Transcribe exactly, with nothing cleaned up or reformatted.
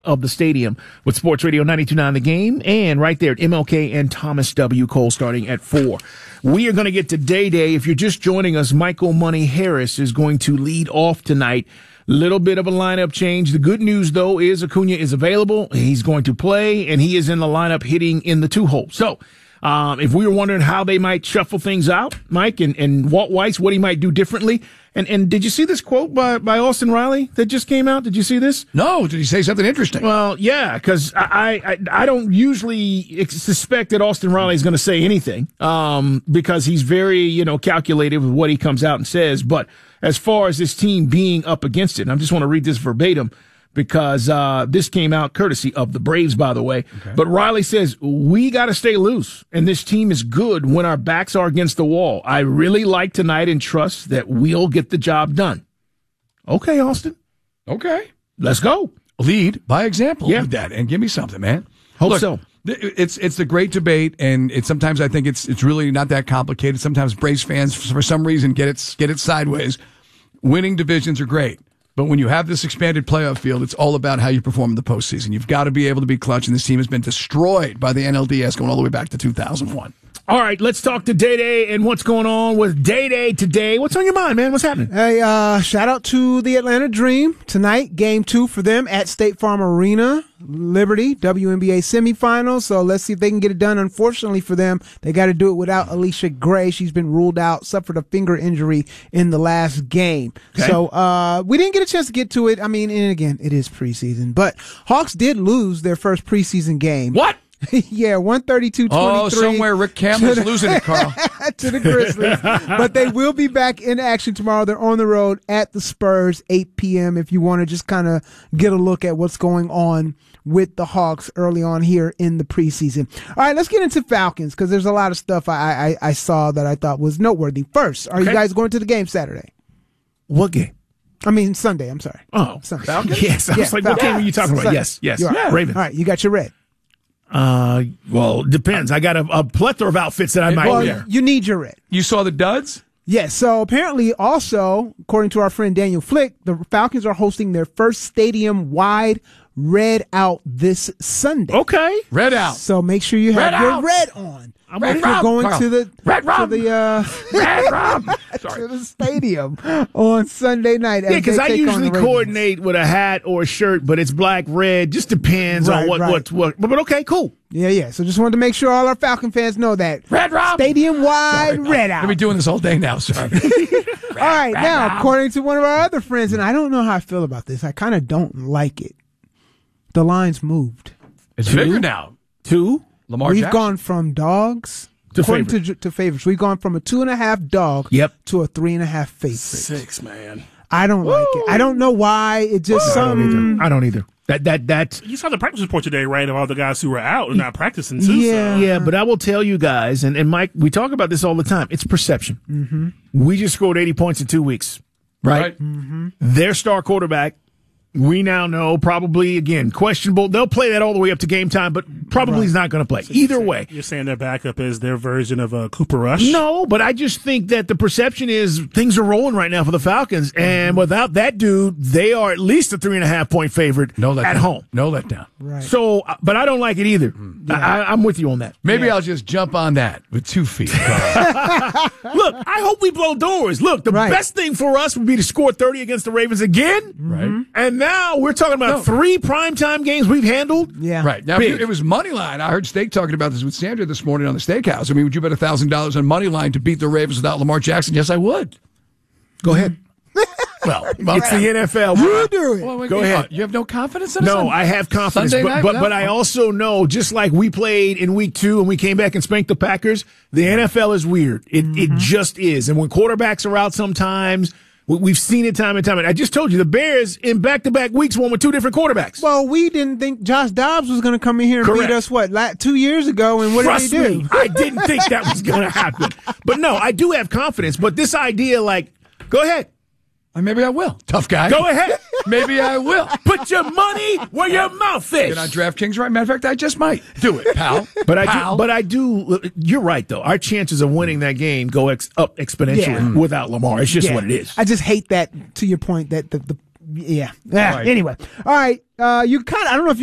of the stadium with Sports Radio ninety-two point nine The Game, and right there at M L K and Thomas W. Cole starting at four. We are going to get to Day Day. If you're just joining us, Michael Money Harris is going to lead off tonight. Little bit of a lineup change. The good news, though, is Acuna is available. He's going to play, and he is in the lineup hitting in the two hole. So um, if we were wondering how they might shuffle things out, Mike, and, and Walt Weiss, what he might do differently, And and did you see this quote by, by Austin Riley that just came out? Did you see this? No. Did he say something interesting? Well, yeah, because I, I I don't usually suspect that Austin Riley is going to say anything um, because he's very, you know, calculated with what he comes out and says. But as far as this team being up against it, and I just want to read this verbatim because uh, this came out courtesy of the Braves, by the way. Okay. But Riley says, we got to stay loose, and this team is good when our backs are against the wall. I really like tonight and trust that we'll get the job done. Okay, Austin. Okay. Let's go. Lead by example yeah. with that, and give me something, man. Hope Look, so. It's it's the great debate, and it's sometimes I think it's it's really not that complicated. Sometimes Braves fans, for some reason, get it get it sideways. Winning divisions are great. But when you have this expanded playoff field, it's all about how you perform in the postseason. You've got to be able to be clutch, and this team has been destroyed by the N L D S going all the way back to two thousand one. All right, let's talk to Day Day and what's going on with Day Day today. What's on your mind, man? What's happening? Hey, uh, shout out to the Atlanta Dream tonight. Game two for them at State Farm Arena. Liberty, W N B A semifinals. So let's see if they can get it done. Unfortunately for them, they got to do it without Alicia Gray. She's been ruled out, suffered a finger injury in the last game. Okay. So uh, we didn't get a chance to get to it. I mean, and again, it is preseason. But Hawks did lose their first preseason game. What? Yeah, one thirty-two twenty-three. Oh, somewhere Rick Campbell's losing it, Carl. To the Grizzlies. But they will be back in action tomorrow. They're on the road at the Spurs, eight p.m. if you want to just kind of get a look at what's going on with the Hawks early on here in the preseason. All right, let's get into Falcons because there's a lot of stuff I, I, I saw that I thought was noteworthy. First, are okay. you guys going to the game Saturday? What game? I mean, Sunday, I'm sorry. Oh, Sunday. Falcons? Yes, I yeah, was like, Falcons. what game are you talking about? Sunday. Yes, yes. Yeah. Ravens. All right, you got your red. Uh, well, depends. I got a, a plethora of outfits that I might well, wear. You need your red. You saw the duds? Yes. So apparently, also, according to our friend Daniel Flick, the Falcons are hosting their first stadium-wide red out this Sunday. Okay. Red out. So make sure you have red your out. red on. I'm red if you're rum, going Carl. to the red rum. to the uh, red rum. Sorry. to the stadium on Sunday night. Yeah, because I usually coordinate with a hat or a shirt, but it's black, red. Just depends right, on what, right. what what. But, but okay, cool. Yeah, yeah. So just wanted to make sure all our Falcon fans know that red rum. Stadium wide red out. I'll be doing this all day now. Sorry. All right, red now rum. according to one of our other friends, and I don't know how I feel about this. I kind of don't like it. The line's moved. It's Two? bigger now. Two. Lamar We've Jackson. gone from dogs to according favorite. to, to favorites. We've gone from a two and a half dog yep. to a three and a half favorite. Six, man. I don't Woo! like it. I don't know why. It just Woo! some. I don't either. I don't either. That that that. You saw the practice report today, right? Of all the guys who were out and not practicing too. Yeah, so. yeah. But I will tell you guys, and, and Mike, we talk about this all the time. It's perception. Mm-hmm. We just scored eighty points in two weeks, right? right. Mm-hmm. Their star quarterback. We now know probably, again, questionable. They'll play that all the way up to game time, but probably right. he's not going to play. So Either you're way. Saying, you're saying their backup is their version of uh, Cooper Rush? No, but I just think that the perception is things are rolling right now for the Falcons, and mm-hmm. without that dude, they are at least a three and a half point favorite no let at down. home. No letdown. Right. So, but I don't like it either. Yeah. I, I'm with you on that. Maybe yeah. I'll just jump on that with two feet. Look, I hope we blow doors. Look, the right. best thing for us would be to score thirty against the Ravens again. Right. And now we're talking about no. three primetime games we've handled. Yeah. Right. Now, Big. it was money line. I heard Steak talking about this with Sandra this morning on the Steakhouse. I mean, would you bet one thousand dollars on money line to beat the Ravens without Lamar Jackson? Yes, I would. Go ahead. Well, it's the N F L. You do it. Well, wait, Go wait, ahead. You have no confidence in us? No, I have confidence. Sunday But, night but, without- but I also know, just like we played in week two and we came back and spanked the Packers, the N F L is weird. It mm-hmm. it just is. And when quarterbacks are out sometimes, we've seen it time and time. I just told you, the Bears in back-to-back weeks won with two different quarterbacks. Well, we didn't think Josh Dobbs was going to come in here and Correct. beat us, what, like two years ago, and what Trust did he do? me, I didn't think that was going to happen. But no, I do have confidence. But this idea, like, go ahead. Uh, maybe I will. Tough guy. Go ahead. Maybe I will. Put your money where your mouth is. Get on DraftKings, right? Matter of fact, I just might do it, pal. But I pal. do. But I do. You're right, though. Our chances of winning that game go ex, up exponentially Yeah. without Lamar. It's just Yeah. what it is. I just hate that, to your point, that the, the yeah. yeah. Right. Anyway, all right. Uh, you kind of. I don't know if you